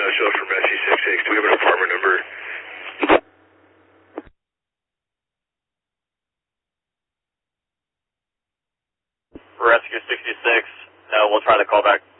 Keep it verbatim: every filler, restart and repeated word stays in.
no-show from S C six six. Do we have an apartment number? Rescue sixty-six. No, we'll try to call back.